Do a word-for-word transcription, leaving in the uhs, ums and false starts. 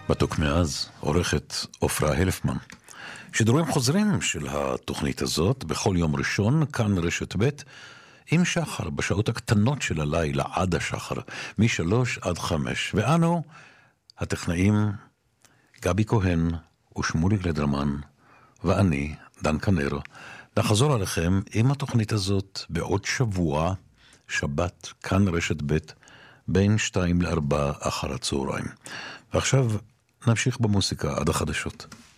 מתוק מאז, עורכת עופרה הלפמן. שידורים חוזרים של התוכנית הזאת בכל יום ראשון, כאן רשת ב' עם שחר, בשעות הקטנות של הלילה עד השחר, משלוש עד חמש. ואנו, הטכנאים, גבי כהן ושמולי גלדרמן, ואני, דן כנר, נחזור עליכם עם התוכנית הזאת בעוד שבוע, שבת, כאן רשת ב' בין שתיים לארבע אחר הצהריים. ועכשיו נמשיך במוסיקה עד החדשות.